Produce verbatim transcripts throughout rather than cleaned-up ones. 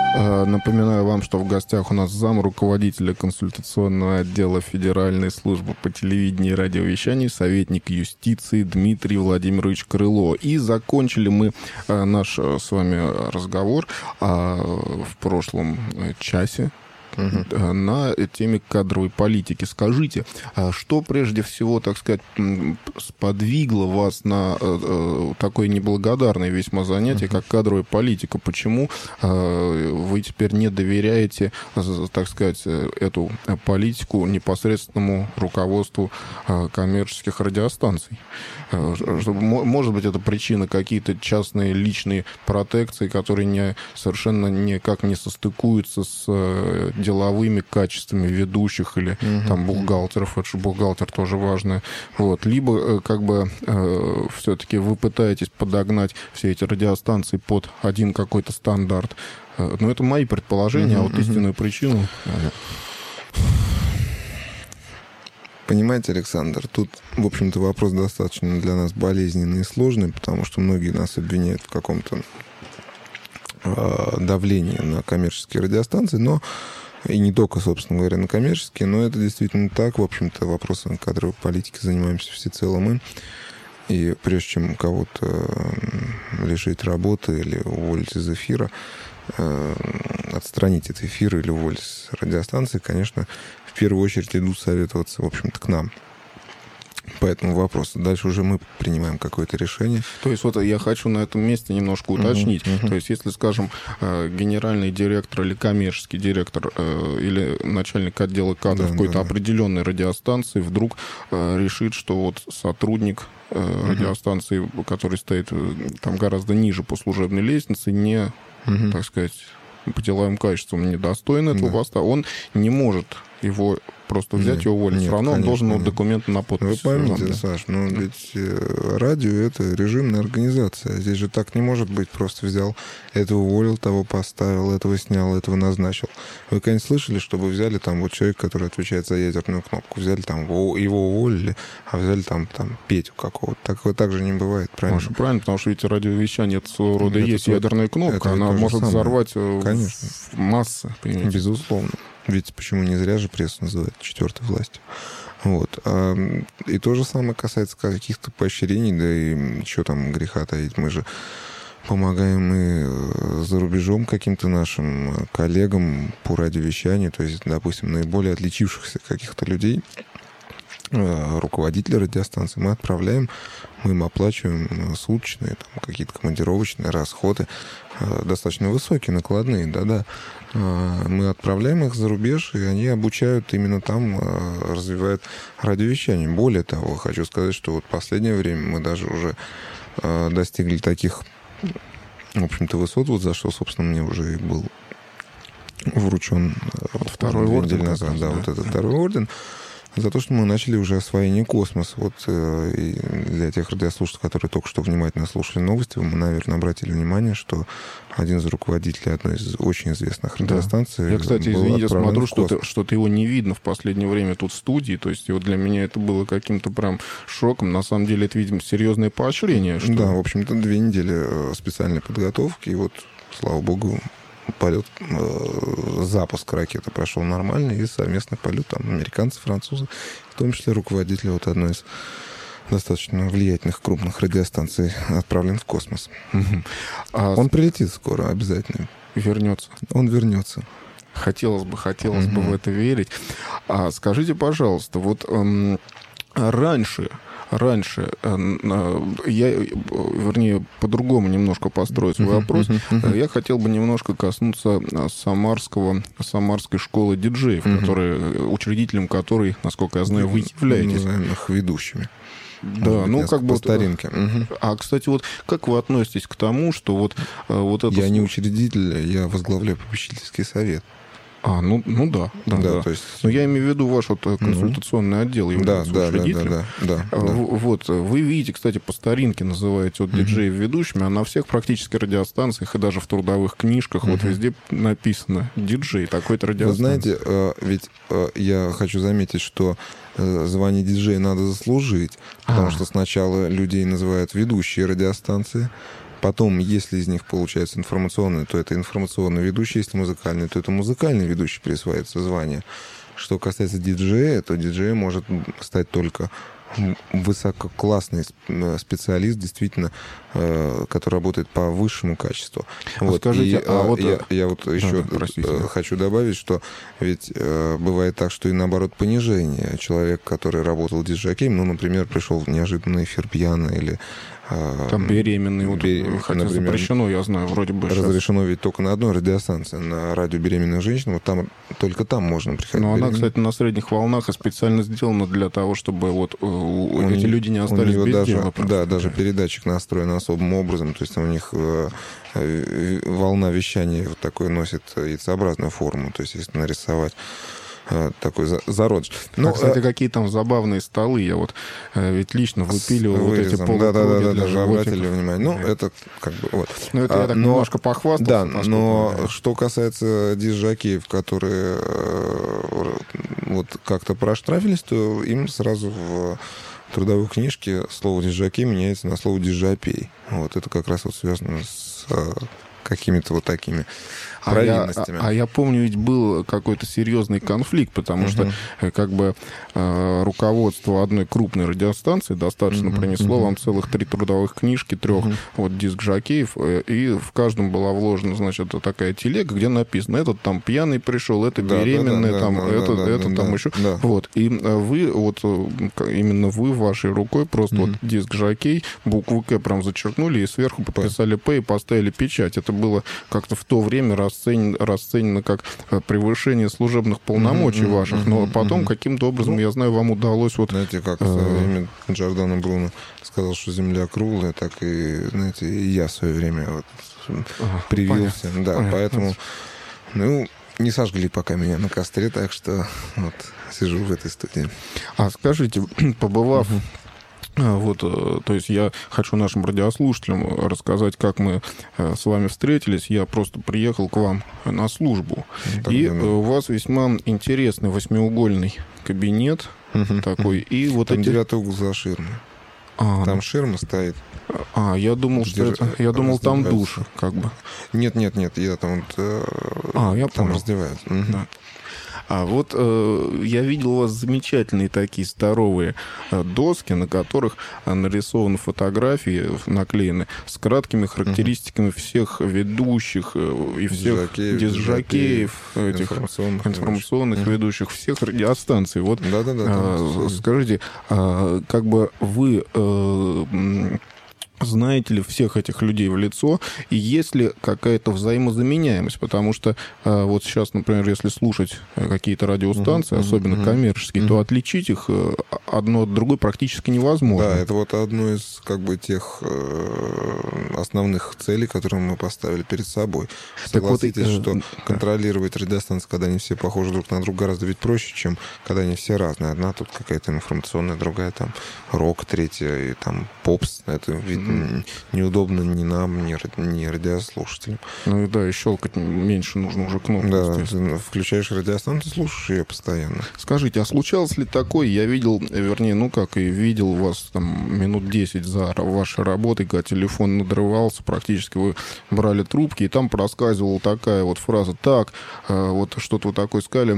Напоминаю вам, что в гостях у нас зам руководителя консультационного отдела Федеральной службы по телевидению и радиовещанию, советник юстиции Дмитрий Владимирович Крыло. И закончили мы наш с вами разговор в прошлом часе Uh-huh. на теме кадровой политики. Скажите, что прежде всего, так сказать, сподвигло вас на такое неблагодарное весьма занятие, uh-huh. как кадровая политика? Почему вы теперь не доверяете, так сказать, эту политику непосредственному руководству коммерческих радиостанций? Может быть, это причина какие-то частные личные протекции, которые не, совершенно никак не состыкуются с деловыми качествами ведущих или uh-huh. там бухгалтеров, это же бухгалтер тоже важно. Вот. Либо как бы э, все-таки вы пытаетесь подогнать все эти радиостанции под один какой-то стандарт. Э, но это мои предположения, uh-huh, а вот uh-huh. истинную причину... Понимаете, Александр, тут, в общем-то, вопрос достаточно для нас болезненный и сложный, потому что многие нас обвиняют в каком-то э, давлении на коммерческие радиостанции, но и не только, собственно говоря, на коммерческие, но это действительно так. В общем-то, вопросом кадровой политики занимаемся всецело мы. И прежде чем кого-то лишить работы или уволить из эфира, отстранить от эфира или уволить с радиостанции, конечно, в первую очередь идут советоваться, в общем-то, к нам по этому вопросу. Дальше уже мы принимаем какое-то решение. То есть вот я хочу на этом месте немножко уточнить. Uh-huh, uh-huh. То есть если, скажем, генеральный директор или коммерческий директор или начальник отдела кадров да, какой-то да, определенной да. радиостанции вдруг решит, что вот сотрудник uh-huh. радиостанции, который стоит там гораздо ниже по служебной лестнице, не, uh-huh. так сказать, по деловым качествам недостоин этого да. поста, он не может его просто взять нет, и уволить. Нет, Все равно конечно, он должен вот документы на подпись. Вы поймите, да. Саш, но да. ведь радио — это режимная организация. Здесь же так не может быть. Просто взял, этого уволил, того поставил, этого снял, этого назначил. Вы, конечно, слышали, чтобы взяли там вот человек, который отвечает за ядерную кнопку, взяли там, его уволили, а взяли там, там Петю какого-то. Такого так же не бывает, правильно? Может, правильно, потому что ведь радиовещание — это своего рода это есть то, ядерная кнопка, она может самое. взорвать конечно. массы. Понимаете? Безусловно. Ведь почему не зря же прессу называют четвертой властью. Вот. И то же самое касается каких-то поощрений, да и что там греха таить. Мы же помогаем и за рубежом каким-то нашим коллегам по радиовещанию, то есть, допустим, наиболее отличившихся каких-то людей, руководителей радиостанции мы отправляем, мы им оплачиваем суточные, там, какие-то командировочные расходы, достаточно высокие, накладные, да-да. Мы отправляем их за рубеж, и они обучают именно там, развивают радиовещание. Более того, хочу сказать, что вот в последнее время мы даже уже достигли таких, в общем-то, высот, вот за что, собственно, мне уже и был вручен второй орден назад, да, да, вот этот второй орден, за то, что мы начали уже освоение космоса. Вот э, и для тех радиослушателей, которые только что внимательно слушали новости, мы, наверное, обратили внимание, что один из руководителей одной из очень известных радиостанций... Да. Я, кстати, извините, смотрю, что-то, что-то его не видно в последнее время тут в студии. То есть вот для меня это было каким-то прям шоком. На самом деле это, видимо, серьезное поощрение. Что... Да, в общем-то, две недели специальной подготовки. И вот, слава богу, полет, э, запуск ракеты прошел нормально, и совместный полет там американцы, французы, в том числе руководитель вот одной из достаточно влиятельных крупных радиостанций отправлен в космос. Uh-huh. А Он прилетит скоро, обязательно. Вернется. Он вернется. Хотелось бы, хотелось uh-huh. бы в это верить. А скажите, пожалуйста, вот эм, раньше... Раньше я, вернее, по-другому немножко построю свой вопрос. Я хотел бы немножко коснуться Самарского, Самарской школы диджеев, которые, учредителем которой, насколько я знаю, вы являетесь. Назовем их ведущими. Да, ну как бы... По старинке. А, кстати, вот как вы относитесь к тому, что вот, вот это... Я не учредитель, я возглавляю попечительский совет. А, ну, ну да, да, да. да. То есть... Но я имею в виду ваш вот консультационный отдел, является да, учредителем. Да, да, да, да, да. Вот, вы видите, кстати, по старинке называете вот диджеев ведущими, а на всех практически радиостанциях и даже в трудовых книжках uh-huh. вот везде написано диджей, такой-то радиостанции. Вы знаете, ведь я хочу заметить, что звание диджея надо заслужить, потому А-а-а. что сначала людей называют ведущие радиостанции, Потом, если из них получается информационный, то это информационный ведущий, если музыкальный, то это музыкальный ведущий присваивается звание. Что касается диджея, то диджей может стать только высококлассный специалист, действительно, который работает по высшему качеству. А вот. Скажите, И, а вот... я, я вот еще да, хочу добавить, что ведь бывает так, что и наоборот понижение. Человек, который работал диджакеем, ну, например, пришел в неожиданный эфир пьяно или... Там беременный, вот, Берем... хотя например, запрещено, я знаю, вроде бы разрешено сейчас. Ведь только на одной радиостанции, на радио беременных женщин, вот там, только там можно приходить. Но она, беременной. кстати, на средних волнах и специально сделана для того, чтобы вот у эти них, люди не остались без даже, дела. Да, даже передатчик настроен особым образом, то есть у них э, э, волна вещания вот такой носит яйцеобразную форму, то есть если нарисовать такой зародыш. Ну, а, кстати, какие там забавные столы. Я вот ведь лично выпиливал вот эти полукруги да, да, да, для даже обратили животиков. внимание. Ну, это как бы вот. Ну, это а, я так но, немножко похвастался. Да, но да. Что касается диск-жокеев, которые вот как-то проштрафились, то им сразу в трудовой книжке слово диск-жокей меняется на слово диск-жопей. Вот это как раз вот связано с какими-то вот такими а провинностями. Я, а, а я помню, ведь был какой-то серьезный конфликт, потому uh-huh. что как бы э, руководство одной крупной радиостанции достаточно uh-huh. принесло uh-huh. вам целых три трудовых книжки, трех uh-huh. вот диск-жокеев, и в каждом была вложена, значит, такая телега, где написано, этот там пьяный пришел, это да, беременный, да, да, там, да, это, да, это да, там да, еще. Да. Вот. И вы, вот именно вы вашей рукой просто uh-huh. вот диск-жокей, букву К прям зачеркнули и сверху подписали П и поставили печать. Это было как-то в то время расценено, расценено как превышение служебных полномочий mm-hmm, ваших, но mm-hmm, потом mm-hmm. каким-то образом, ну, я знаю, вам удалось вот... Знаете, как в свое время Джордано Бруно сказал, что Земля круглая, так и, знаете, и я в свое время вот ага, привился. Понятно, да, понятно. Поэтому, ну, не сожгли пока меня на костре, так что вот сижу в этой студии. А скажите, побывав... Mm-hmm. Вот, то есть я хочу нашим радиослушателям рассказать, как мы с вами встретились. Я просто приехал к вам на службу. Так, и да, да. у вас весьма интересный восьмиугольный кабинет угу, такой. И вот там эти... девятый угол за ширмой. А, там ширма стоит. А, я думал, что это... Я думал, там душ, как бы. Нет, нет, нет, я там вот... А, я там понял. раздевают. Угу. Да. А вот э, я видел у вас замечательные такие здоровые э, доски, на которых э, нарисованы фотографии, наклеены с краткими характеристиками uh-huh. всех ведущих э, и всех диск-жокеев, этих информационных, информационных uh-huh. ведущих, всех радиостанций. Вот э, скажите, э, как бы вы... Э, знаете ли всех этих людей в лицо, и есть ли какая-то взаимозаменяемость? Потому что э, вот сейчас, например, если слушать какие-то радиостанции, uh-huh, особенно uh-huh, коммерческие, uh-huh. то отличить их э, одно от другой практически невозможно. Да, это вот одно из как бы тех э, основных целей, которые мы поставили перед собой. Согласитесь, вот, э, что контролировать радиостанции, когда они все похожи друг на друга, гораздо ведь проще, чем когда они все разные. Одна тут какая-то информационная, другая там рок, третья и там попс. Это вид неудобно ни нам, ни, ни радиослушателям. Ну и да, и щелкать меньше нужно уже кнопку. Да, ты включаешь радиостанцию, слушаешь ее постоянно. Скажите, а случалось ли такое? Я видел, вернее, ну как, и видел вас там минут десять за вашей работой, когда телефон надрывался, практически вы брали трубки, и там проскальзывала такая вот фраза: так, вот что-то вы такое сказали,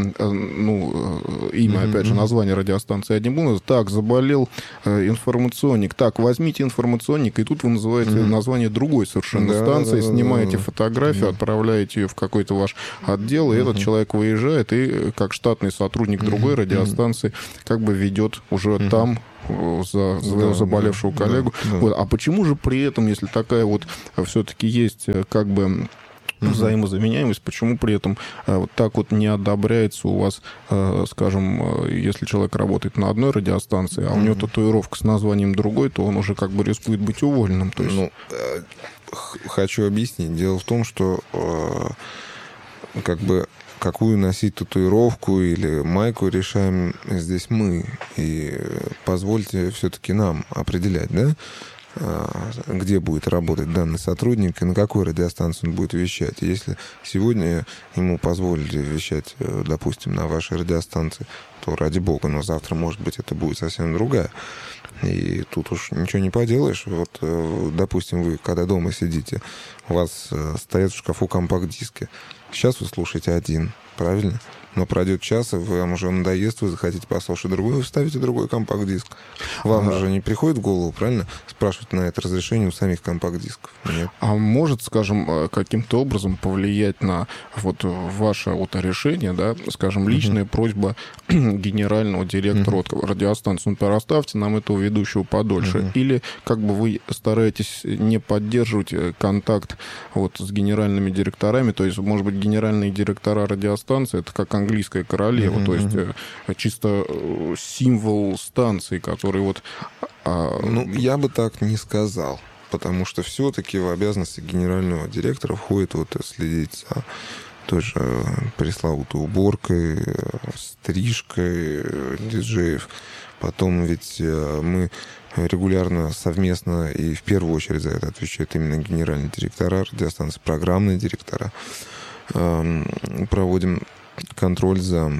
ну, имя, mm-hmm. опять же, название радиостанции «Одни Буны», так, заболел информационник, так, возьмите информационник, и тут вы называете mm-hmm. название другой совершенно да, станции, да, да, снимаете да, фотографию, да. отправляете ее в какой-то ваш отдел, и mm-hmm. этот человек выезжает, и как штатный сотрудник mm-hmm. другой радиостанции как бы ведет уже mm-hmm. там за своего да, заболевшего да, коллегу. Да, да. Вот. А почему же при этом, если такая вот все-таки есть как бы взаимозаменяемость, почему при этом э, вот так вот не одобряется у вас, э, скажем, э, если человек работает на одной радиостанции, а у него татуировка с названием другой, то он уже как бы рискует быть уволенным. То есть... Ну, э, хочу объяснить. Дело в том, что э, как бы какую носить татуировку или майку решаем здесь мы. И позвольте все-таки нам определять, да? где будет работать данный сотрудник и на какой радиостанции он будет вещать. Если сегодня ему позволили вещать, допустим, на вашей радиостанции, то ради бога, но завтра, может быть, это будет совсем другая. И тут уж ничего не поделаешь. Вот, допустим, вы, когда дома сидите, у вас стоят в шкафу компакт-диски. Сейчас вы слушаете один, правильно? Но пройдет час, и вам уже надоест, вы захотите послушать другой, вы вставите другой компакт-диск. Вам а... же не приходит в голову, правильно, спрашивать на это разрешение у самих компакт-дисков? Нет. А может, скажем, каким-то образом повлиять на вот ваше вот решение, да, скажем, личная uh-huh. просьба генерального директора uh-huh. вот, радиостанции, например, оставьте нам этого ведущего подольше, uh-huh. или как бы вы стараетесь не поддерживать контакт вот с генеральными директорами, то есть, может быть, генеральные директора радиостанции, это как английская королева, mm-hmm. то есть э, чисто э, символ станции, который вот... А... Ну, я бы так не сказал, потому что все-таки в обязанности генерального директора входит вот следить за той же пресловутой уборкой, стрижкой диджеев. Потом ведь мы регулярно, совместно и в первую очередь за это отвечают именно генеральные директора радиостанции, программные директора. Э, проводим контроль за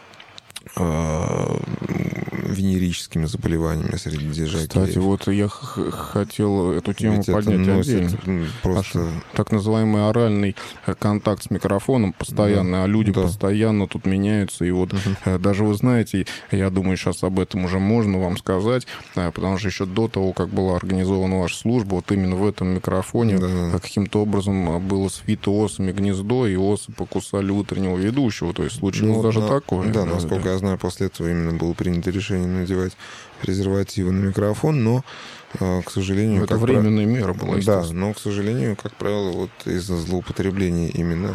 э, венерическими заболеваниями среди диджеев. Кстати, вот я х- хотел эту тему Ведь поднять отдельно. Просто... А, так называемый оральный контакт с микрофоном постоянно, да. а люди да. постоянно тут меняются. И вот uh-huh. даже вы знаете, я думаю, сейчас об этом уже можно вам сказать, потому что еще до того, как была организована ваша служба, вот именно в этом микрофоне да. каким-то образом было свито осами гнездо, и осы покусали утреннего ведущего. То есть случилось ну, даже на... такое. Да, насколько да. я знаю, после этого именно было принято решение надевать презервативы на микрофон, но, к сожалению... Это временная прав... мера была, Да, но, к сожалению, как правило, вот из-за злоупотребления именно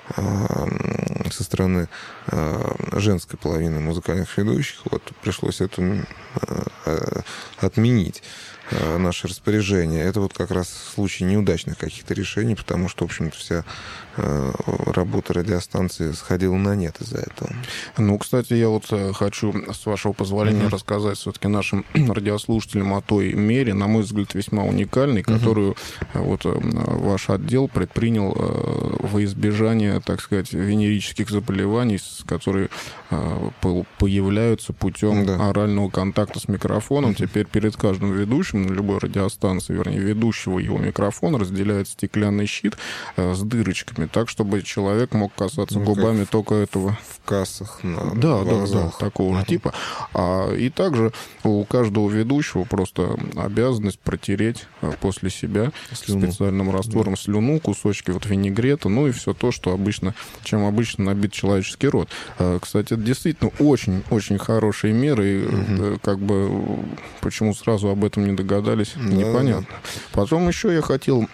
э, со стороны э, женской половины музыкальных ведущих, вот пришлось это э, отменить. Наше распоряжение. Это вот как раз случай неудачных каких-то решений, потому что, в общем-то, вся э, работа радиостанции сходила на нет из-за этого. Ну, кстати, я вот хочу, с вашего позволения, uh-huh. рассказать все-таки нашим радиослушателям о той мере, на мой взгляд, весьма уникальной, uh-huh. которую вот ваш отдел предпринял во избежание, так сказать, венерических заболеваний, которые появляются путем да. орального контакта с микрофоном. Uh-huh. Теперь перед каждым ведущим на любой радиостанции, вернее, ведущего его микрофон разделяет стеклянный щит э, с дырочками, так, чтобы человек мог касаться ну, губами только этого. В кассах на Да, да, да, такого же типа. А, и также у каждого ведущего просто обязанность протереть после себя слюну. Специальным раствором да. слюну, кусочки вот винегрета, ну и все то, что обычно, чем обычно набит человеческий рот. А, кстати, это действительно очень-очень хорошие меры, и угу. как бы почему сразу об этом не догадались, да, непонятно. Да. Потом еще я хотел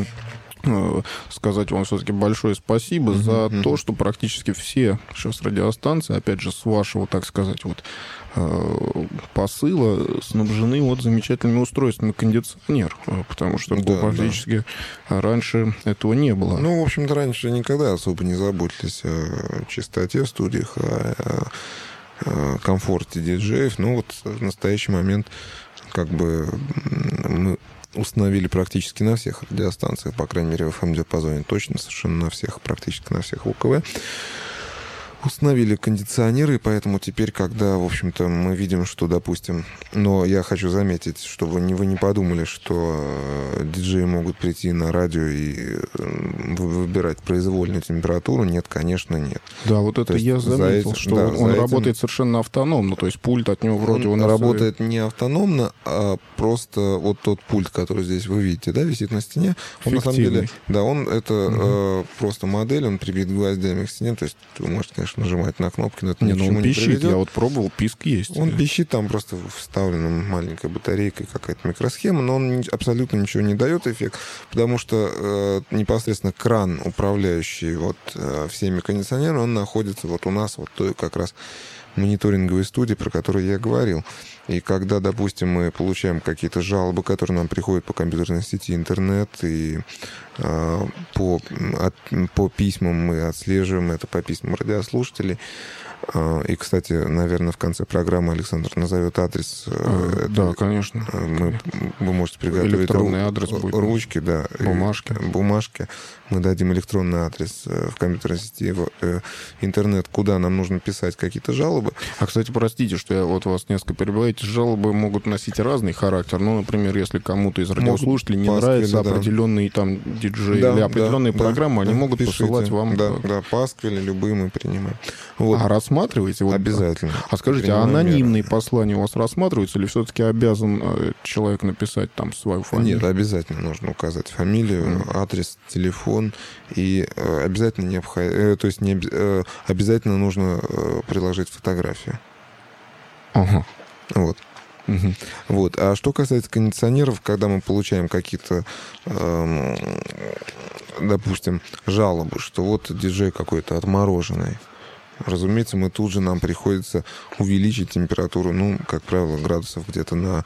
сказать вам все-таки большое спасибо uh-huh, за uh-huh. то, что практически все сейчас радиостанции, опять же, с вашего, так сказать, вот посыла снабжены вот замечательными устройствами кондиционер, потому что да, практически да. раньше этого не было. Ну, в общем-то, раньше никогда особо не заботились о чистоте в студиях, о, о комфорте диджеев. Но вот в настоящий момент как бы мы установили практически на всех радиостанциях, по крайней мере, в эф эм-диапазоне точно, совершенно на всех, практически на всех УКВ. Установили кондиционеры, и поэтому теперь, когда, в общем-то, мы видим, что, допустим... Но я хочу заметить, чтобы вы не, вы не подумали, что э, диджеи могут прийти на радио и э, выбирать произвольную температуру. Нет, конечно, нет. Да, вот это я заметил, этим, что да, он этим... работает совершенно автономно, то есть пульт от него вроде... Он работает не автономно, а просто вот тот пульт, который здесь вы видите, да, висит на стене. Он, на самом деле, да, он это угу. э, просто модель, он прибит гвоздями к стене, то есть вы можете, конечно, нажимать на кнопки, но это не, ни к чему он не пищит, приведет. Я вот пробовал, писк есть. Он пищит, там просто вставлена маленькая батарейка и какая-то микросхема, но он абсолютно ничего не дает эффект, потому что э, непосредственно кран, управляющий вот э, всеми кондиционерами, он находится вот у нас, вот той как раз мониторинговой студии, про которую я говорил. И когда, допустим, мы получаем какие-то жалобы, которые нам приходят по компьютерной сети интернет, и э, по, от, по письмам мы отслеживаем это, по письмам радиослушателей, И, кстати, наверное, в конце программы Александр назовет адрес. А, да, это, конечно. Мы, вы можете приготовить электронный ру, адрес будет. Ручки, да. Бумажки. Бумажки. Мы дадим электронный адрес в компьютерной сети, в интернет, куда нам нужно писать какие-то жалобы. А, кстати, простите, что я вот вас несколько перебиваю. Эти жалобы могут носить разный характер. Ну, например, если кому-то из радиослушателей не Пасквиль, нравится да. определенный там диджей да, или определенные да, программы, да, они да, могут пишите. посылать вам... Да, да, Пасквиль, любые мы принимаем. Вот. А рассматриваете? Вот, обязательно. А скажите, а анонимные меры. послания у вас рассматриваются или все-таки обязан человек написать там свою фамилию? Нет, обязательно нужно указать фамилию, mm. адрес, телефон, и обязательно необходимо, то есть не обязательно нужно приложить фотографию. Ага. Вот. Угу. Вот. А что касается кондиционеров, когда мы получаем какие-то, эм, допустим, жалобы, что вот диджей какой-то отмороженный, разумеется, мы тут же нам приходится увеличить температуру, ну, как правило, градусов где-то на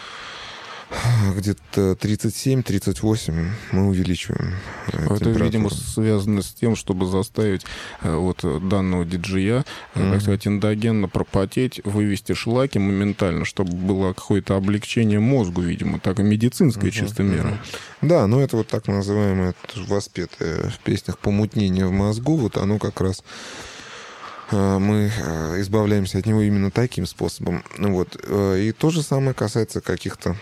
где-то тридцать семь - тридцать восемь мы увеличиваем Это, видимо, связано с тем, чтобы заставить вот данного диджея, mm-hmm. так сказать, эндогенно пропотеть, вывести шлаки моментально, чтобы было какое-то облегчение мозгу, видимо, так и медицинская mm-hmm. чисто мера. Mm-hmm. Да, но это вот так называемое воспетое в песнях помутнение в мозгу, вот оно как раз... мы избавляемся от него именно таким способом. Вот. И то же самое касается каких-то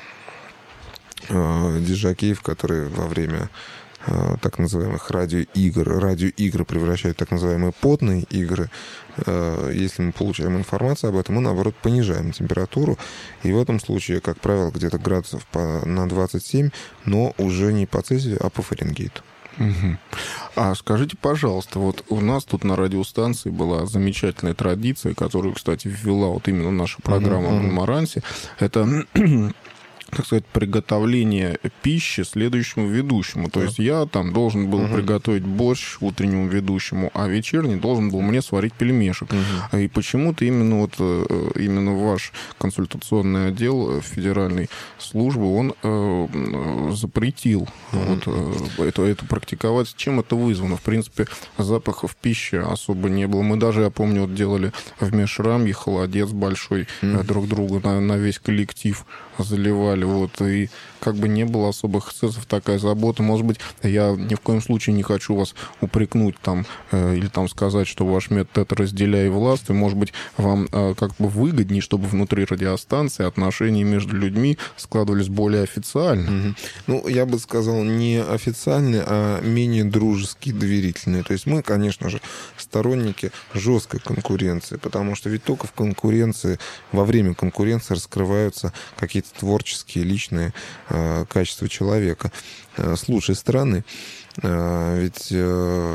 диджакеев, которые во время так называемых радиоигр, радиоигры превращают в так называемые потные игры. Если мы получаем информацию об этом, мы, наоборот, понижаем температуру. И в этом случае, как правило, где-то градусов по, на двадцать семь, но уже не по Цельсию, а по Фаренгейту. Угу. А скажите, пожалуйста, вот у нас тут на радиостанции была замечательная традиция, которую, кстати, ввела вот именно наша программа uh-huh. в Марансе. Это... так сказать, приготовление пищи следующему ведущему. То есть я там должен был uh-huh. приготовить борщ утреннему ведущему, а вечерний должен был мне сварить пельмешек. Uh-huh. И почему-то именно вот именно ваш консультационный отдел федеральной службы, он э, запретил uh-huh. вот, это, это практиковать. Чем это вызвано? В принципе, запахов пищи особо не было. Мы даже, я помню, вот делали в межрамье холодец большой uh-huh. друг другу на, на весь коллектив заливали, вот, и как бы не было особых эксцессов, такая забота. Может быть, я ни в коем случае не хочу вас упрекнуть там, э, или там сказать, что ваш метод — это разделяй власть, и, может быть, вам э, как бы выгоднее, чтобы внутри радиостанции отношения между людьми складывались более официально. Mm-hmm. Ну, я бы сказал, не официальные, а менее дружеские, доверительные. То есть мы, конечно же, сторонники жесткой конкуренции, потому что ведь только в конкуренции, во время конкуренции раскрываются какие-то творческие, личные э, качества человека. Э, с лучшей стороны, э, ведь э,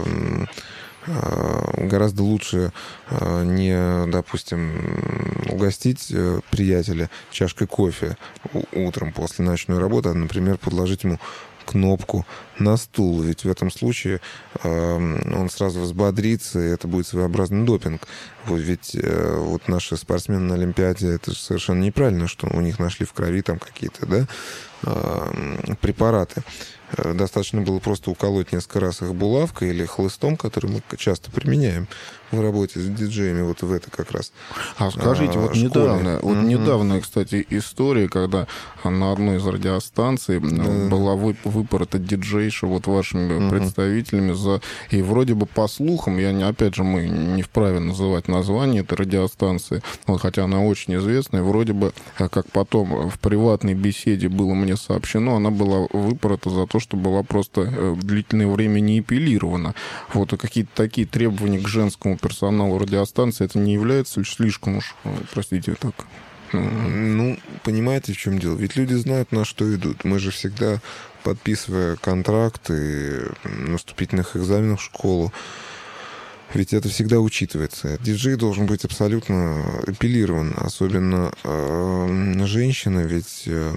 э, гораздо лучше э, не, допустим, угостить э, приятеля чашкой кофе утром после ночной работы, а, например, подложить ему кнопку на стул. Ведь в этом случае э, он сразу взбодрится, и это будет своеобразный допинг. Вот ведь э, вот наши спортсмены на Олимпиаде, это же совершенно неправильно, что у них нашли в крови там какие-то, да, э, препараты. Достаточно было просто уколоть несколько раз их булавкой или хлыстом, который мы часто применяем в работе с диджеями, вот в это как раз. А скажите, а, вот школе. недавно, вот mm-hmm. недавно, кстати, история, когда на одной из радиостанций mm-hmm. была выпорота диджейша вот вашими mm-hmm. представителями за... И вроде бы по слухам, я не, опять же, мы не вправе называть название этой радиостанции, вот, хотя она очень известная, вроде бы, как потом в приватной беседе было мне сообщено, она была выпорота за то, что была просто длительное время не эпилирована. Вот, и какие-то такие требования к женскому персоналу радиостанции, это не является слишком уж, простите, так... Ну, понимаете, в чем дело? Ведь люди знают, на что идут. Мы же всегда, подписывая контракты на вступительных экзаменах в школу, ведь это всегда учитывается. Диджей должен быть абсолютно эпилирован, особенно э, женщины, ведь... Э,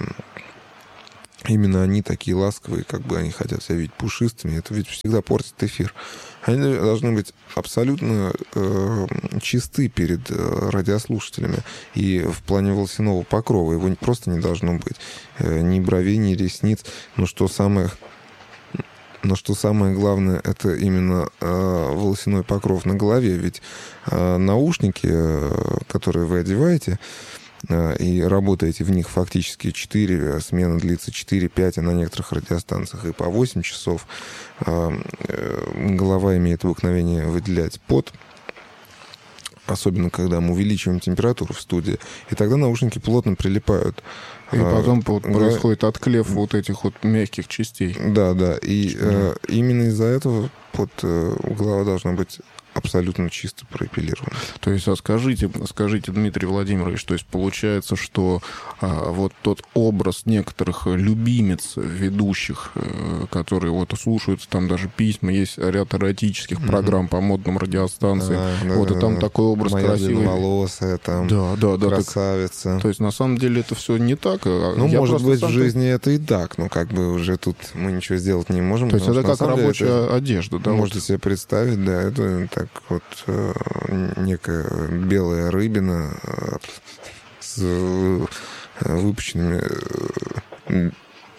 именно они такие ласковые, как бы они хотят себя видеть пушистыми. Это ведь всегда портит эфир. Они должны быть абсолютно э, чисты перед э, радиослушателями. И в плане волосяного покрова его просто не должно быть. Э, ни бровей, ни ресниц. Но что самое Но что самое главное, это именно э, волосяной покров на голове. Ведь э, наушники, э, которые вы одеваете, э, и работаете в них фактически четыре, смена длится четыре-пять, а на некоторых радиостанциях и по восемь часов. Э, э, голова имеет обыкновение выделять пот, особенно когда мы увеличиваем температуру в студии, и тогда наушники плотно прилипают. И потом а, происходит отклев вот этих вот мягких частей. Да, да. И э, именно из-за этого под э, голова должна быть абсолютно чисто проэпилирована. То есть, а скажите, скажите, Дмитрий Владимирович, то есть получается, что а, вот тот образ некоторых любимец ведущих, э, которые вот слушаются, там даже письма, есть ряд эротических mm-hmm. программ по модным радиостанциям, а, вот, да, и там да, такой образ моя красивый. Длинноволосая, там, да, да, да, красавица. Так, то есть, на самом деле, это все не так. Ну, Я может быть, в жизни ты... это и так, но как бы уже тут мы ничего сделать не можем. То есть, это как рабочая это, одежда, да? Можете вот. себе представить, да, это так вот э, некая белая рыбина э, с э, выпученными э,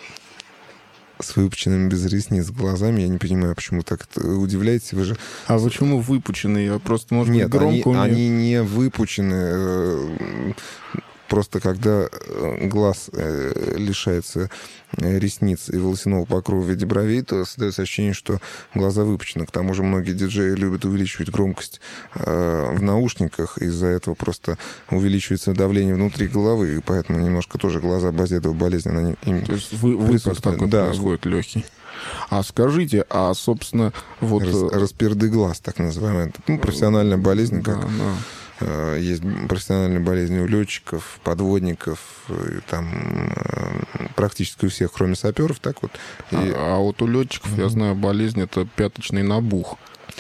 с выпученными без ресниц глазами. Я не понимаю, почему так удивляетесь. Вы же... А почему выпученные? Я просто, может Нет, быть, громко... они, у они не выпучены. Просто когда глаз лишается ресниц и волосяного покрова в виде бровей, то создается ощущение, что глаза выпучены. К тому же многие диджеи любят увеличивать громкость в наушниках, из-за этого просто увеличивается давление внутри головы, и поэтому немножко тоже глаза базедовой болезни на им. То есть вы, выпуск такой да. происходит легкий. А скажите, а, собственно, вот... Рас, распирды глаз, так называемая. Ну, профессиональная болезнь, да, как... Да. Есть профессиональные болезни у летчиков, подводников, там практически у всех, кроме саперов, так вот. И... А, а вот у летчиков, mm-hmm. я знаю, болезнь — это пяточный набух.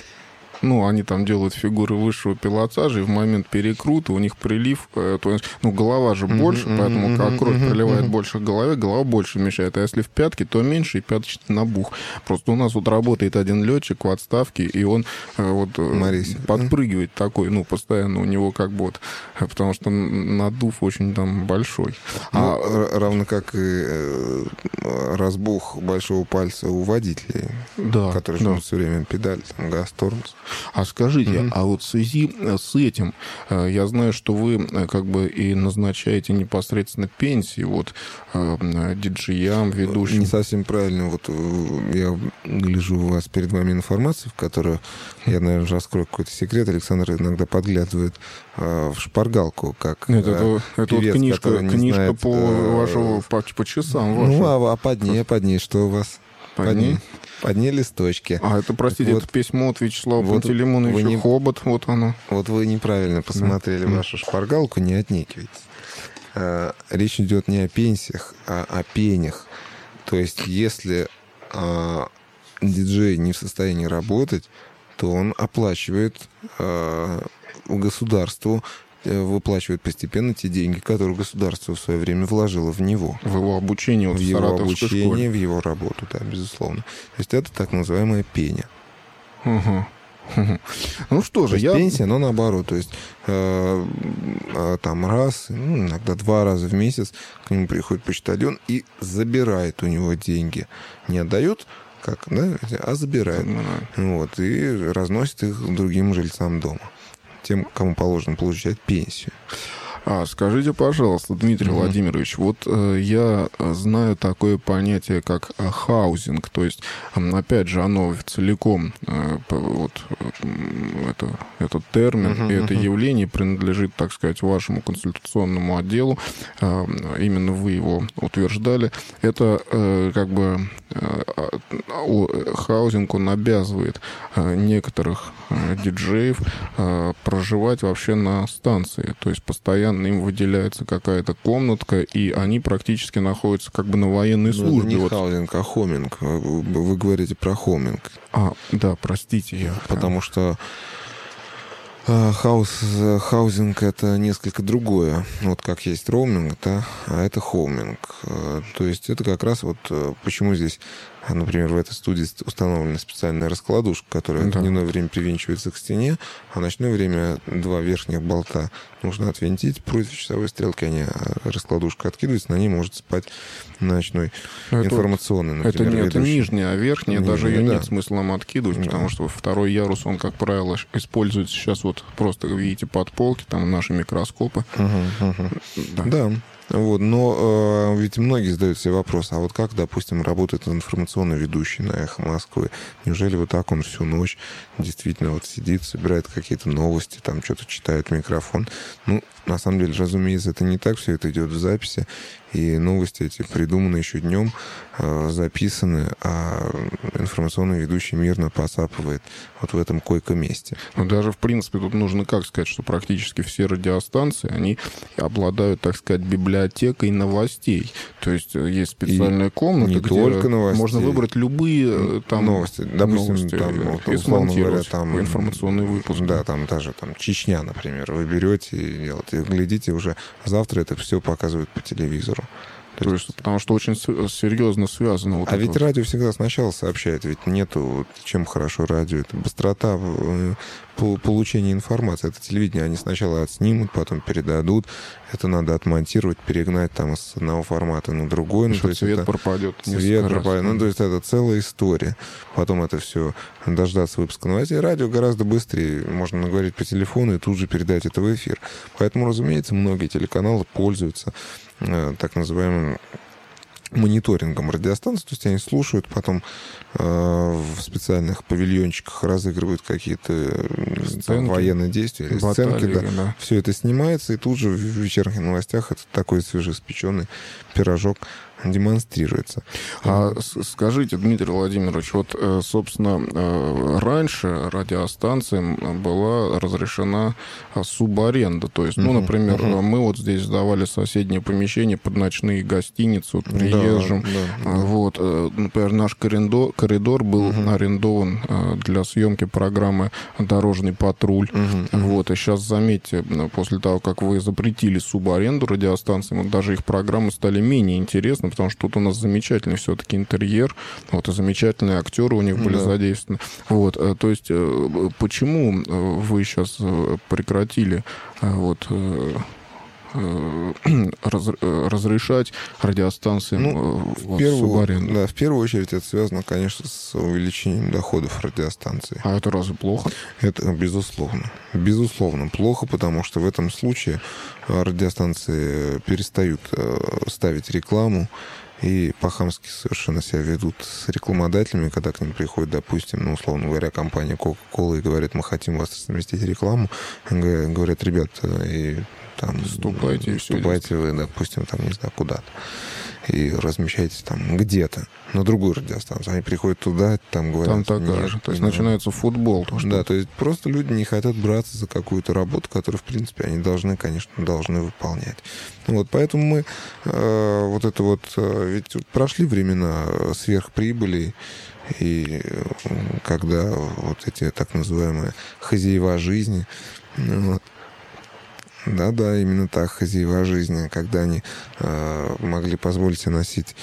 Ну, они там делают фигуры высшего пилотажа, и в момент перекрута у них прилив, то есть, ну, голова же больше, mm-hmm, поэтому mm-hmm, как кровь mm-hmm, приливает mm-hmm. больше к голове, голова больше вмещает. А если в пятке, то меньше, и пяточный набух. Просто у нас вот работает один летчик в отставке, и он вот Марись. подпрыгивает такой, ну, постоянно у него как бы вот, потому что надув очень там большой. Ну, а... Равно как и разбух большого пальца у водителей, да, которые да. жмут все время педаль, там, газ, тормоз. А скажите, Mm-hmm. а вот в связи с этим, я знаю, что вы как бы и назначаете непосредственно пенсии вот диджеям, ведущим. Не совсем правильно. Вот я гляжу у вас перед вами информацию, в которую я, наверное, раскрою какой-то секрет. Александр иногда подглядывает в шпаргалку, как Нет, это, это певец, вот книжка, книжка знает, по, вашего, по, по часам вашим. Ну, а, а под ней, под ней что у вас? Под ней? Под ней листочки. А это, простите, вот, это письмо от Вячеслава вот Пантелеймоновича не... «Хобот», вот оно. Вот вы неправильно посмотрели да. вашу шпаргалку, не отнекивайтесь. А, речь идет не о пенсиях, а о пенях. То есть, если а, диджей не в состоянии работать, то он оплачивает а, государству, выплачивает постепенно те деньги, которые государство в свое время вложило в него. В его обучение. Вот в в его обучение, школе. в его работу, да, безусловно. То есть это так называемая пеня. Угу. Ну что же, я... Пенсия, но наоборот. То есть э, э, там раз, ну, иногда два раза в месяц к нему приходит почтальон и забирает у него деньги. Не отдает, как, да, а забирает. Mm-hmm. Вот, и разносит их другим жильцам дома. Тем, кому положено получать пенсию. А, скажите, пожалуйста, Дмитрий mm-hmm. Владимирович, вот э, я знаю такое понятие, как э, хаузинг, то есть, э, опять же, оно целиком, э, вот, э, это, этот термин mm-hmm. и это явление принадлежит, так сказать, вашему консультационному отделу, э, именно вы его утверждали. Это э, как бы э, э, хаузинг, он обязывает э, некоторых э, диджеев э, проживать вообще на станции, то есть постоянно им выделяется какая-то комнатка, и они практически находятся как бы на военной службе. Это не вот. хаузинг, а хоминг. Вы, вы говорите про хоминг. А, да, простите, я... Потому что э, хаус, хаузинг — это несколько другое. Вот как есть роуминг, да, а это хоуминг. Э, то есть это как раз вот почему здесь например, в этой студии установлена специальная раскладушка, которая да. в дневное время привинчивается к стене, а в ночное время два верхних болта нужно отвинтить против часовой стрелки, они, раскладушка откидывается, на ней может спать ночной это, информационный, например, это, не, это нижняя, а верхняя, нижняя, даже ее да. нет смысла нам откидывать, да. потому что второй ярус, он, как правило, используется сейчас вот просто, вы видите, под полки, там наши микроскопы. Угу, угу. Да. да. Вот, но э, ведь многие задают себе вопрос, а вот как, допустим, работает информационный ведущий на «Эхо Москвы? Неужели вот так он всю ночь действительно вот сидит, собирает какие-то новости, там что-то читает в микрофон? Ну, на самом деле, разумеется, это не так, все это идет в записи, и новости эти придуманы еще днем, э, записаны, а информационный ведущий мирно посапывает вот в этом койко-месте. Но даже, в принципе, тут нужно как сказать, что практически все радиостанции, они обладают, так сказать, библиотекой новостей. То есть есть специальная и комната, не где только новостей, можно выбрать любые там новости. Допустим, новости, там, и условно говоря, там информационный выпуск. Да, там даже там Чечня, например, вы берете и делаете, глядите уже, завтра это все показывают по телевизору. То, То есть, есть, потому что очень серьезно связано. Вот а ведь вот. радио всегда сначала сообщает, ведь нету, вот, чем хорошо радио, это быстрота получения информации. Это телевидение, они сначала отснимут, потом передадут, это надо отмонтировать, перегнать там с одного формата на другой. Ну, то есть цвет это пропадет. Цвет пропадет. Ну, то есть это целая история. Потом это все дождаться выпуска новостей. Радио гораздо быстрее. Можно наговорить по телефону и тут же передать это в эфир. Поэтому, разумеется, многие телеканалы пользуются э, так называемым мониторингом радиостанций, то есть они слушают, потом э, в специальных павильончиках разыгрывают какие-то там, военные действия или баталии, сценки, да. Да. Все это снимается, и тут же в вечерних новостях это такой свежеиспеченный пирожок демонстрируется. А скажите, Дмитрий Владимирович, вот, собственно, раньше радиостанциям была разрешена субаренда. То есть, ну, например, uh-huh. мы вот здесь сдавали соседнее помещение под ночные гостиницы вот, приезжим. Да, да, да. Вот, например, наш коридор, коридор был uh-huh. арендован для съемки программы «Дорожный патруль». Uh-huh. Вот, и сейчас, заметьте, после того, как вы запретили субаренду радиостанциям, вот даже их программы стали менее интересны, потому что тут у нас замечательный все-таки интерьер, вот, и замечательные актеры у них были да. задействованы. Вот, то есть, почему вы сейчас прекратили вот, раз, разрешать радиостанциям ну, в, первую, да, в первую очередь это связано, конечно, с увеличением доходов радиостанций. А это разве плохо? Это безусловно. Безусловно плохо, потому что в этом случае радиостанции перестают ставить рекламу и по-хамски совершенно себя ведут с рекламодателями, когда к ним приходит, допустим, ну, условно говоря, компания Coca-Cola и говорит, мы хотим у вас разместить рекламу. Говорят, ребят, и там, вступайте, вступайте вы, допустим, там, не знаю, куда-то. И размещайтесь там где-то на другую радиостанцию. Они приходят туда, там говорят... Там такая же. То есть начинается футбол. То, что... Да, то есть просто люди не хотят браться за какую-то работу, которую, в принципе, они должны, конечно, должны выполнять. Вот, поэтому мы э, вот это вот... Э, ведь прошли времена сверхприбылей, и когда вот эти так называемые хозяева жизни... Вот, да-да, именно так, хозяева жизни, когда они э, могли позволить себе носить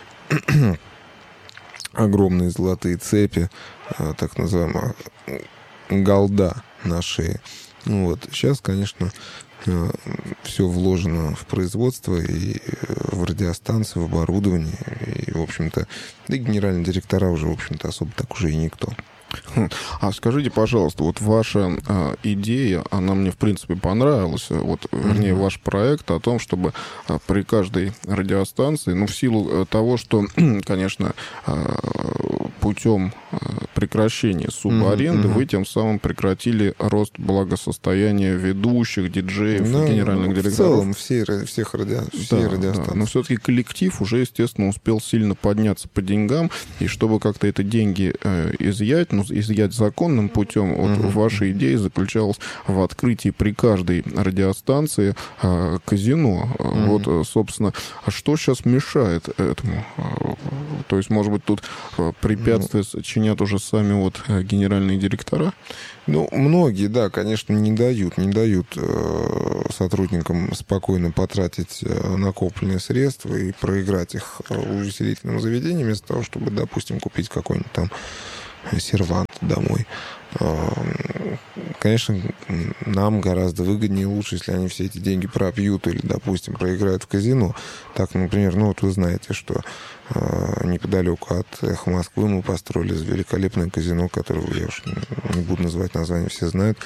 огромные золотые цепи, э, так называемая голда на шее. Ну, вот. Сейчас, конечно, э, все вложено в производство и в радиостанции, в оборудование. И, в общем-то, да и генеральные директора уже, в общем-то, особо так уже и никто. А скажите, пожалуйста, вот ваша а, идея, она мне, в принципе, понравилась, вот, вернее, mm-hmm. ваш проект о том, чтобы а, при каждой радиостанции, ну, в силу того, что, конечно, а, путем а, прекращения субаренды mm-hmm. вы тем самым прекратили рост благосостояния ведущих, диджеев, no, генеральных директоров. В целом, все, всех радио, все да, радиостанции. Да. Но все-таки коллектив уже, естественно, успел сильно подняться по деньгам, и чтобы как-то эти деньги э, изъять, ну, изъять законным путем, вот угу. ваша идея заключалась в открытии при каждой радиостанции а, казино. Угу. Вот, собственно, а что сейчас мешает этому? То есть, может быть, тут препятствия чинят уже сами вот генеральные директора? Ну, многие, да, конечно, не дают, не дают э, сотрудникам спокойно потратить накопленные средства и проиграть их в увеселительном заведении вместо того, чтобы, допустим, купить какой-нибудь там сервант домой. Конечно, нам гораздо выгоднее и лучше, если они все эти деньги пропьют или, допустим, проиграют в казино. Так, например, ну вот вы знаете, что э, неподалеку от «Эхо Москвы» мы построили великолепное казино, которое я уж не буду называть название, все знают.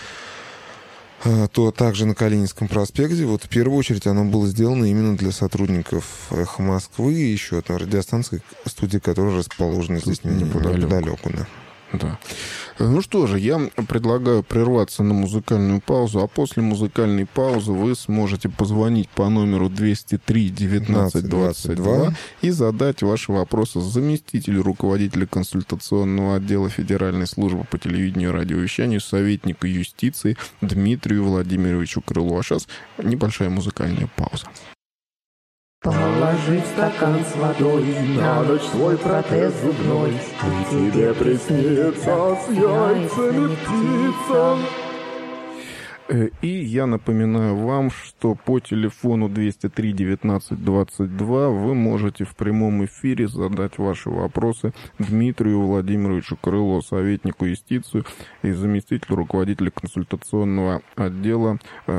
То также на Калининском проспекте, вот в первую очередь оно было сделано именно для сотрудников «Эхо Москвы» и еще одной радиостанции, студии, которая расположена здесь неподалеку. Да. Да. Ну что же, я предлагаю прерваться на музыкальную паузу, а после музыкальной паузы вы сможете позвонить по номеру двести три девятнадцать двадцать два и задать ваши вопросы заместителю руководителя консультационного отдела Федеральной службы по телевидению и радиовещанию, советнику юстиции Дмитрию Владимировичу Крылову. А сейчас небольшая музыкальная пауза. Положи в стакан с водой на ночь свой протез зубной, и тебе приснится с яйцами птица. И я напоминаю вам, что по телефону двести три девятнадцать двадцать два вы можете в прямом эфире задать ваши вопросы Дмитрию Владимировичу Крылову, советнику юстиции и заместителю руководителя консультационного отдела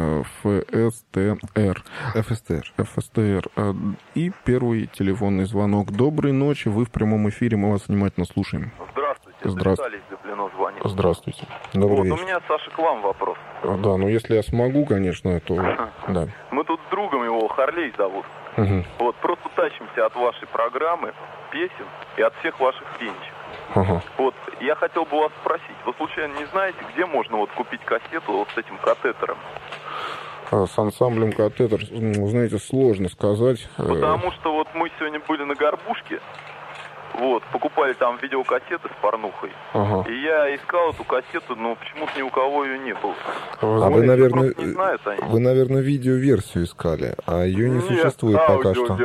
ФСТР. ФСТР. ФСТР. И первый телефонный звонок. Доброй ночи, вы в прямом эфире, мы вас внимательно слушаем. Здравствуйте. Здравствуйте. Звонит. Здравствуйте. Добрый вот, вечер. У меня, Саша, к вам вопрос. Да, ну если я смогу, конечно, то... да. Мы тут с другом, его Харлей зовут. Угу. Вот, просто тащимся от вашей программы, песен и от всех ваших пенчик. Ага. Вот, я хотел бы вас спросить, вы случайно не знаете, где можно вот купить кассету вот с этим катетером? С ансамблем катетер, знаете, сложно сказать. Потому что вот мы сегодня были на Горбушке, вот, покупали там видеокассеты с порнухой. Ага. И я искал эту кассету, но почему-то ни у кого ее не было. Вы а вы, наверное, не знают, вы, наверное, видеоверсию искали, а ее не Нет, существует пока что.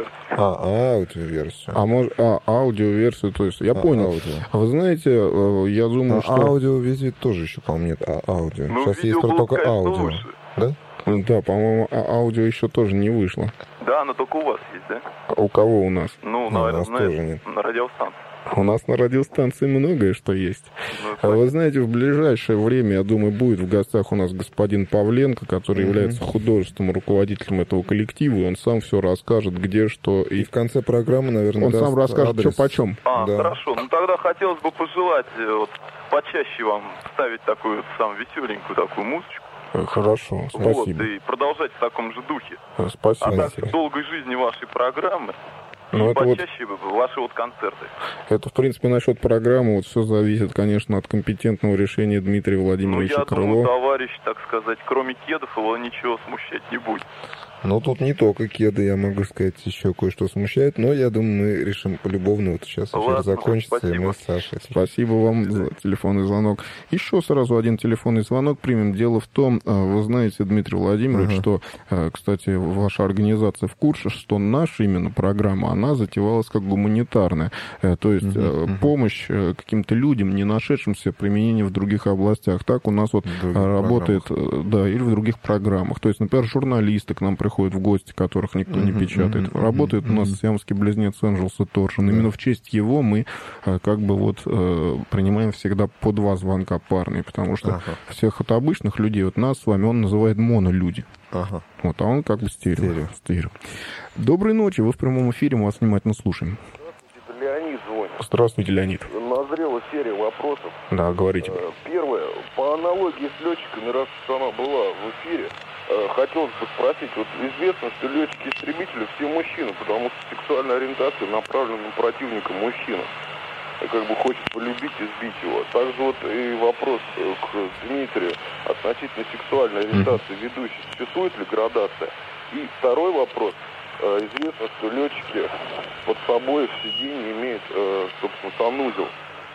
А, аудиоверсию. А может, а, аудиоверсию, то есть, я а, понял. Аудио. А вы знаете, я думаю, а, что... Аудиоверсии тоже еще, по-моему, нет, а аудио. Ну, сейчас есть только аудио. Лучше. Да? Да, по-моему, аудио еще тоже не вышло. Да, но только у вас есть, да? А у кого у нас? Ну, ну наверное, у нас на, тоже нет. на радиостанции. У нас на радиостанции многое что есть. Ну, вы знаете, в ближайшее время, я думаю, будет в гостях у нас господин Павленко, который mm-hmm. является художественным руководителем этого коллектива, и он сам все расскажет, где, что. И, и в конце программы, наверное, он сам расскажет, адрес. Что почем. А, да. Хорошо. Ну, тогда хотелось бы пожелать вот, почаще вам ставить такую вот, сам веселенькую такую музычку. Хорошо, спасибо. Вот, и продолжать в таком же духе. Спасибо. А так, в долгой жизни вашей программы, ну, и почаще вот, ваши вот концерты. Это, в принципе, насчет программы, вот все зависит, конечно, от компетентного решения Дмитрия Владимировича ну, я Крылова. думаю, товарищ, так сказать, кроме кедов, его ничего смущать не будет. Ну, тут не только кеды, я могу сказать, еще кое-что смущает, но я думаю, мы решим полюбовно. Вот сейчас эфир закончится, спасибо. И мы с Сашей. Спасибо вам за телефонный звонок. Еще сразу один телефонный звонок примем. Дело в том, вы знаете, Дмитрий Владимирович, ага. что, кстати, ваша организация в курсе, что наша именно программа, она затевалась как гуманитарная. То есть угу, помощь угу. каким-то людям, не нашедшимся применения в других областях. Так у нас вот работает, программах. Да, или в других программах. То есть, например, журналисты к нам приходят, ходят в гости, которых никто uh-huh, не печатает. Uh-huh, Работает uh-huh. у нас сиамский близнец Энджелс и Торшин. Uh-huh. Именно в честь его мы как бы вот принимаем всегда по два звонка парные, потому что uh-huh. всех от обычных людей, вот нас с вами он называет монолюди. Uh-huh. Вот, а он как бы стерео. Стерео. стерео. Доброй ночи, вы в прямом эфире, мы вас внимательно слушаем. Здравствуйте, Леонид звонит. Здравствуйте, Леонид. Назрела серия вопросов. Да, говорите. Первое. По аналогии с летчиками, раз она была в эфире, хотелось бы спросить, вот известно, что летчики-истребители все мужчины, потому что сексуальная ориентация направлена на противника мужчина. Как бы хочет полюбить и сбить его. Также вот и вопрос к Дмитрию относительно сексуальной ориентации ведущей. Существует ли градация? И второй вопрос. Известно, что летчики под собой в сиденье имеют, собственно, санузел.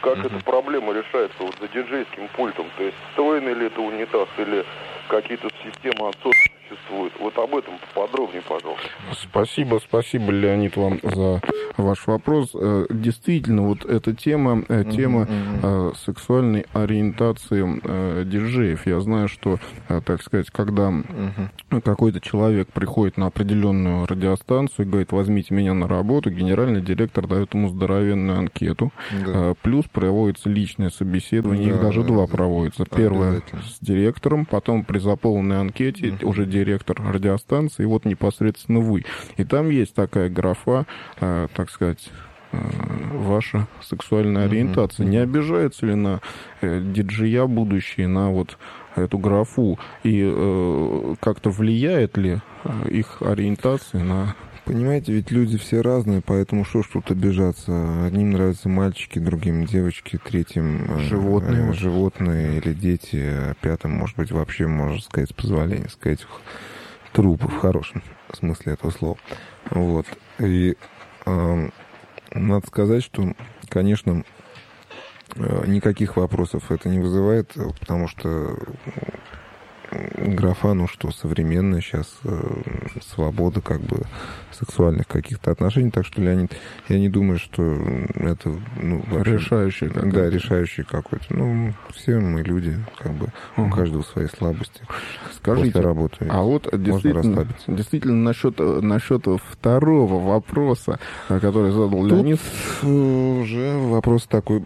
как Мгм. эта проблема решается вот за диджейским пультом? То есть встроенный ли это унитаз или какие-то системы отсоса существуют? Вот об этом поподробнее, пожалуйста. Спасибо, спасибо, Леонид, вам за ваш вопрос. Э, Действительно, вот эта тема, э, тема Мгм, э, сексуальной ориентации э, диджеев. Я знаю, что, э, так сказать, когда мгм. какой-то человек приходит на определенную радиостанцию и говорит, возьмите меня на работу, генеральный директор дает ему здоровенную анкету. Да. Э, Плюс проводится личное собеседование, их Да, даже да, два да. проводится. Первое Обязательно. с директором, потом при заполненной анкете Мгм. уже директор радиостанции, и вот непосредственно вы. И там есть такая графа, э, так сказать, э, ваша сексуальная Мгм. ориентация. Не обижаются ли на э, диджея будущие на вот эту графу? И э, как-то влияет ли э, их ориентация на... Понимаете, ведь люди все разные, поэтому что ж тут обижаться? Одним нравятся мальчики, другим девочки, третьим э, Животные, э, вот. животные или дети, а пятым, может быть, вообще, можно сказать, с позволения сказать, трупы в хорошем смысле этого слова. Вот. И э, надо сказать, что, конечно, э, никаких вопросов это не вызывает, потому что графа, ну что, современная сейчас э, свобода как бы сексуальных каких-то отношений. Так что, Леонид, я не думаю, что это ну, вообще, Решающая какая-то. Да, решающий какой-то. Ну, все мы люди, как бы, у Мгм. каждого свои слабости. Скажите, После работы. а вот действительно, расслабиться. действительно насчет, насчет второго вопроса, э, который задал Тут Леонид. э, уже вопрос такой,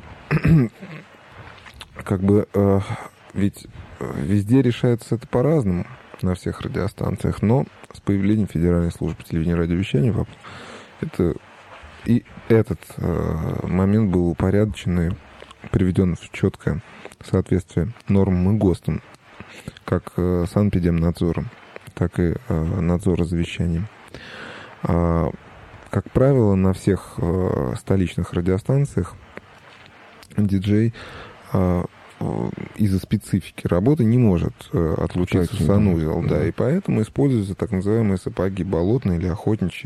как бы, э, ведь везде решается это по-разному, на всех радиостанциях, но с появлением Федеральной службы телевидения и радиовещания воп- это и этот э, момент был упорядочен и приведен в четкое соответствие нормам и ГОСТам, как э, санэпидемнадзором, так и э, надзора за вещанием. А, как правило, на всех э, столичных радиостанциях диджей э, из-за специфики работы не может э, отлучиться в санузел, да, да. и поэтому используются так называемые сапоги болотные или охотничьи.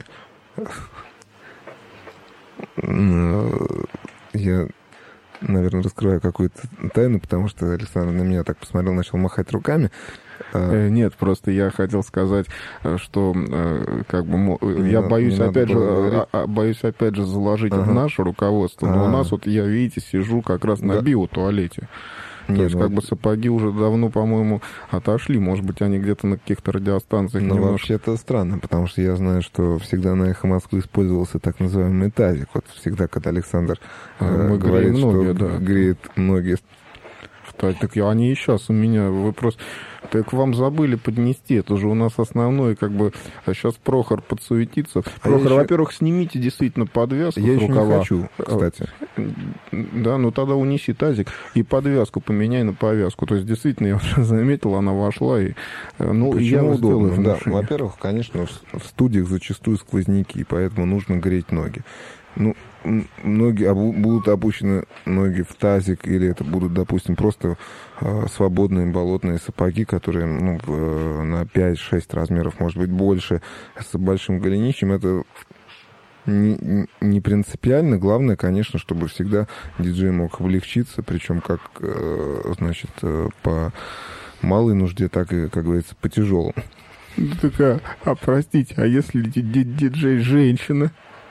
Я, наверное, раскрываю какую-то тайну, потому что Александр на меня так посмотрел, начал махать руками. Э, Нет, просто я хотел сказать, э, что э, как бы мо- Не я надо- боюсь не надо опять же, было говорить. а- а- боюсь опять же заложить Ага. в наше руководство, но у А. нас вот я, видите, сижу как раз на Да. биотуалете. То Не, есть, ну как вот- бы сапоги уже давно, по-моему, отошли. Может быть, они где-то на каких-то радиостанциях Ну, немножко... вообще это странно, потому что я знаю, что всегда на «Эхо Москвы» использовался так называемый тазик. Вот всегда, когда Александр А, э, мы говорит, греем что ноги, да. греет ноги. Так, так я- они и сейчас у меня. Вы просто... Так вам забыли поднести. Это же у нас основное, как бы... А сейчас Прохор подсуетится. А я Прохор, еще- во-первых, снимите действительно подвязку Я с еще не рукава. хочу, кстати. Да, ну тогда унеси тазик и подвязку поменяй на повязку. То есть, действительно, я уже заметил, она вошла. И, э, ну, я Почему сделаю удобно? Да, внушение. во-первых, конечно, в, в студиях зачастую сквозняки, и поэтому нужно греть ноги. Ну, м, ноги обу- будут опущены ноги в тазик, или это будут, допустим, просто э, свободные болотные сапоги, которые ну, в, э, на пять-шесть размеров, может быть, больше, с большим голенищем. Это не, не принципиально. Главное, конечно, чтобы всегда диджей мог облегчиться, причем как, э, значит, э, по малой нужде, так и, как говорится, по тяжелому. Так, а, а простите, а если ди- ди- диджей женщина?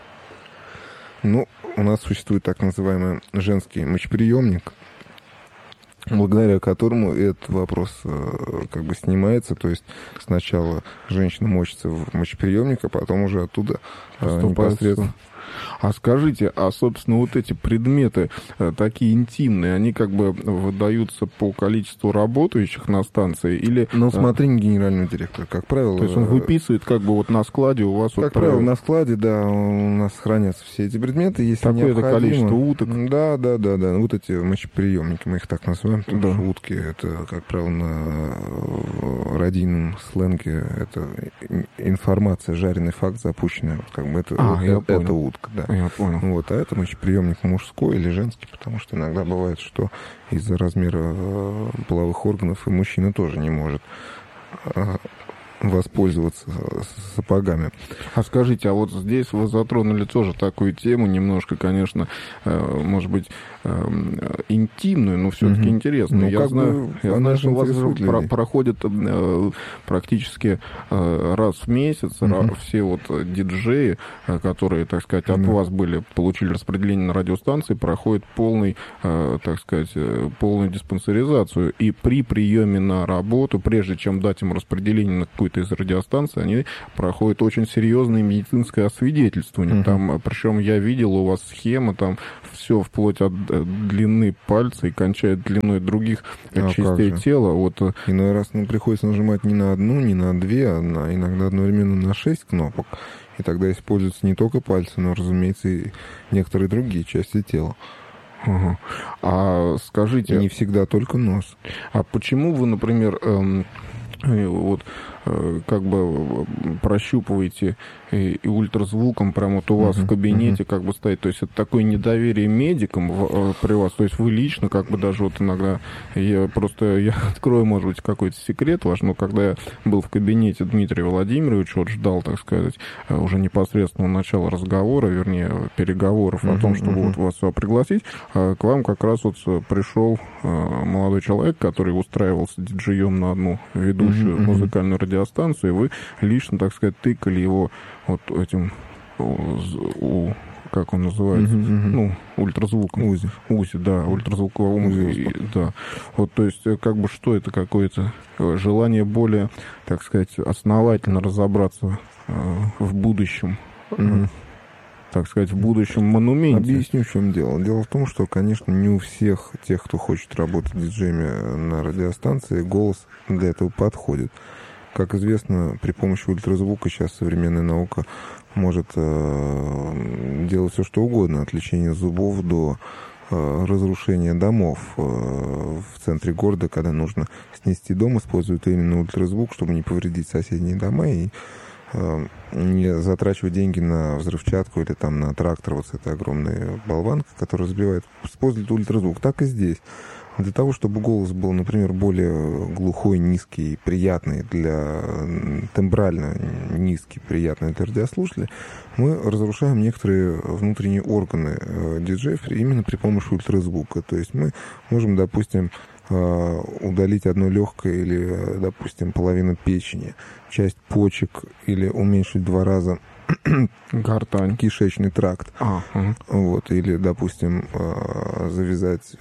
Ну, у нас существует так называемый женский мочеприемник, благодаря которому этот вопрос э, как бы снимается. То есть сначала женщина мочится в мочеприемник, а потом уже оттуда э, Поступает непосредственно. А скажите, а, собственно, вот эти предметы э, такие интимные, они как бы выдаются по количеству работающих на станции или... На э, усмотрение генерального директора, как правило. То есть он э, выписывает как бы вот на складе у вас... Как вот правило, прям на складе, да, у нас хранятся все эти предметы, если такое-то необходимо. количество уток. Да, да, да, да. Вот эти мочеприемники, мы их так называем, потому Да. что утки, это, как правило, на э, радийном сленге, это информация, жареный факт, запущенный. Вот как бы это, А, вот я это, это понял. утка, да. Я понял. Вот, а это мочеприемник мужской или женский, потому что иногда бывает, что из-за размера э, половых органов и мужчина тоже не может. А, воспользоваться сапогами. А скажите, а вот здесь вы затронули тоже такую тему, немножко, конечно, может быть, интимную, но все-таки mm-hmm. интересную. Ну, я знаю, я знаю что у вас про- проходит практически раз в месяц mm-hmm. все вот диджеи, которые, так сказать, от mm-hmm. вас были, получили распределение на радиостанции, проходят полный, так сказать, полную диспансеризацию. И при приеме на работу, прежде чем дать им распределение на какую-то из радиостанций, они проходят очень серьезное медицинское освидетельствование. Uh-huh. Там, причем я видел, у вас схема, там все вплоть от длины пальца и кончая длиной других а частей тела. Вот. Иной раз ну, приходится нажимать не на одну, не на две, а на, иногда одновременно на шесть кнопок. И тогда используются не только пальцы, но, разумеется, и некоторые другие части тела. Угу. А скажите... И не всегда только нос. А почему вы, например, эм, вот как бы прощупываете и, и ультразвуком прямо вот у вас uh-huh, в кабинете uh-huh. как бы стоит, то есть это такое недоверие медикам в, при вас, то есть вы лично как бы даже вот иногда, я просто, я открою, может быть, какой-то секрет ваш, но когда я был в кабинете Дмитрия Владимировича, вот ждал, так сказать, уже непосредственно начала разговора, вернее, переговоров uh-huh, о том, чтобы uh-huh. вот вас пригласить, к вам как раз вот пришел молодой человек, который устраивался диджеем на одну ведущую uh-huh, музыкальную радиостанцию, радиостанцию, и вы лично, так сказать, тыкали его вот этим, у, как он называется, uh-huh, uh-huh. ну, ультразвуком. УЗИ. УЗИ, да, ультразвуковым УЗИ, да. Вот, то есть, как бы, что это какое-то желание более, так сказать, основательно разобраться э, в будущем, uh-huh. так сказать, в будущем монументе. Объясню, в чем дело. Дело в том, что, конечно, не у всех тех, кто хочет работать диджеями на радиостанции, голос для этого подходит. Как известно, при помощи ультразвука сейчас современная наука может э, делать все, что угодно, от лечения зубов до э, разрушения домов. Э, в центре города, когда нужно снести дом, используют именно ультразвук, чтобы не повредить соседние дома и э, не затрачивать деньги на взрывчатку или там на трактор, вот с этой огромной болванкой, которая разбивает, используют ультразвук. Так и здесь. Для того, чтобы голос был, например, более глухой, низкий, приятный для тембрально низкий, приятный для радиослушателя, мы разрушаем некоторые внутренние органы диджеев именно при помощи ультразвука. То есть мы можем, допустим, удалить одно легкое или, допустим, половину печени, часть почек или уменьшить в два раза гортань, кишечный тракт. А, угу. Вот, или, допустим, завязать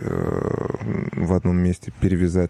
в одном месте, перевязать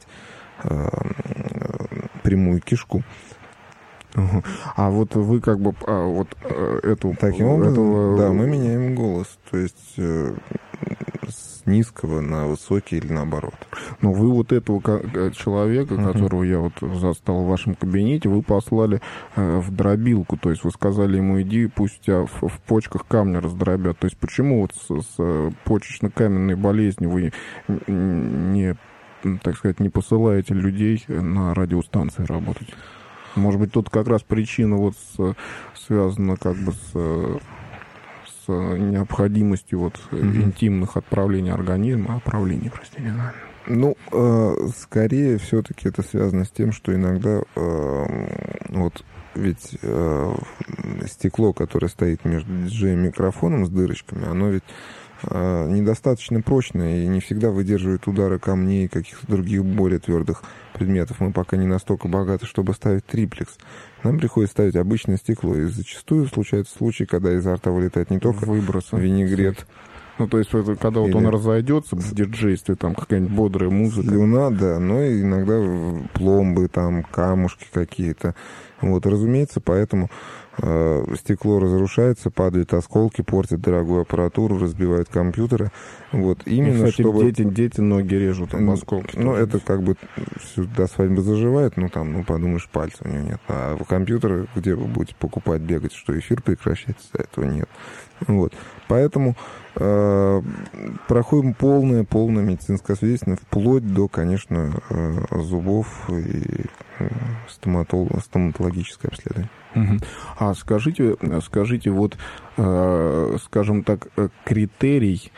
прямую кишку. Угу. А вот вы как бы а, вот эту... Таким образом, этого... да, мы меняем голос. То есть с низкого на высокий или наоборот. Но вы вот этого человека, uh-huh. которого я вот застал в вашем кабинете, вы послали э, в дробилку, то есть вы сказали ему, иди, пусть у тебя в, в почках камни раздробят. То есть почему вот с, с почечно-каменной болезнью вы не, так сказать, не посылаете людей на радиостанции работать? Может быть, тут как раз причина вот с, связана как бы с... с необходимостью вот mm-hmm. интимных отправлений организма, отправлений, простите, да. Ну, э, скорее все-таки это связано с тем, что иногда э, вот ведь э, стекло, которое стоит между диджеем и микрофоном с дырочками, оно ведь э, недостаточно прочное и не всегда выдерживает удары камней и каких-то других более твердых предметов. Мы пока не настолько богаты, чтобы ставить триплекс. Нам приходится ставить обычное стекло. И зачастую случаются случаи, когда изо рта вылетает не только выбросы, винегрет. Ну, то есть, это, когда Или... вот он разойдется в диджействе, там какая-нибудь бодрая музыка. Слюна, да, но иногда пломбы, там, камушки какие-то. Вот, разумеется, поэтому э, стекло разрушается, падают осколки, портят дорогую аппаратуру, разбивают компьютеры. Вот, именно, и, кстати, чтобы... дети, дети ноги режут об осколки. Ну, это как бы до свадьбы заживает, ну, там, ну, подумаешь, пальца у него нет. А в компьютеры, где вы будете покупать, бегать, что эфир прекращается, этого нет. Вот, поэтому э, проходим полное, полное медицинское освидетельствование, вплоть до, конечно, э, зубов и э, стоматол... стоматологическое обследование. Uh-huh. А скажите, скажите, вот, э, скажем так, критерий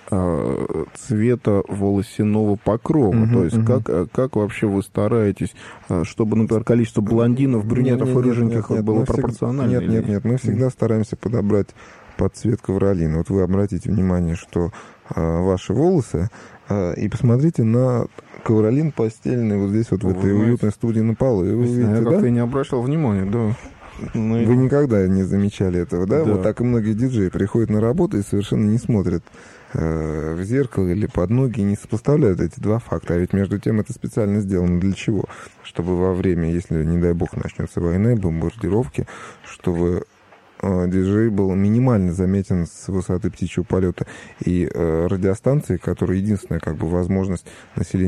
а, цвета волосяного покрова. Uh-huh, То есть uh-huh. как, как вообще вы стараетесь, чтобы, например, количество блондинов, брюнетов нет, нет, и рыженьких нет, нет, было пропорционально? Всегда, нет, нет, нет. Мы всегда стараемся подобрать под цвет ковролина. Вот вы обратите внимание, что а, ваши волосы, а, и посмотрите на ковролин постельный вот здесь вот, в этой знаете, уютной студии на полу. И вы видите, я да? как-то и не обращал внимания, да. Ну, вы никогда не замечали этого, да? да? Вот так и многие диджеи приходят на работу и совершенно не смотрят э, в зеркало или под ноги, не сопоставляют эти два факта. А ведь между тем это специально сделано для чего? Чтобы во время, если, не дай бог, начнется война, бомбардировки, чтобы э, диджей был минимально заметен с высоты птичьего полета. И э, радиостанции, которые единственная как бы возможность населения